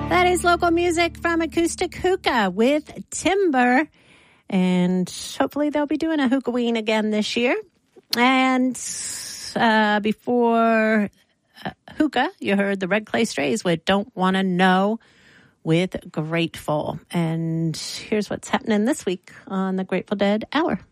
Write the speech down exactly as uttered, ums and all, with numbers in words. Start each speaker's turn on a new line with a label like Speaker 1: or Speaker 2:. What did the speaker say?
Speaker 1: That is local music from Acoustic Hookah with Timber. And hopefully they'll be doing a hookahween again this year. And uh, before uh, hookah, you heard the Red Clay Strays with Don't Wanna Know with Grateful. And here's what's happening this week on the Grateful Dead Hour.